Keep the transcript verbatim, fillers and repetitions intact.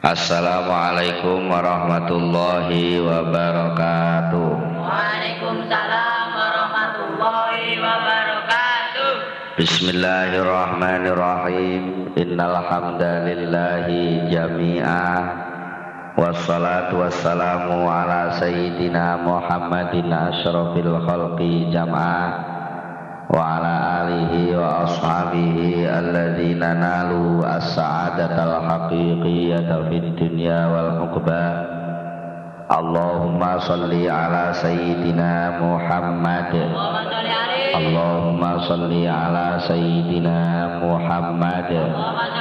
Assalamualaikum warahmatullahi wabarakatuh. Waalaikumsalam warahmatullahi wabarakatuh. Bismillahirrahmanirrahim. Innal hamdalillahi jami'a. Wassalatu wassalamu ala sayyidina Muhammadin asyrafil khalqi jam'a wa ala alihi wa ashabihi alladzina nalu as-sa'adatal haqiqiyyata fid dunya wal uqba. Allahumma salli ala sayyidina Muhammad. Allahumma salli ala sayyidina Muhammad.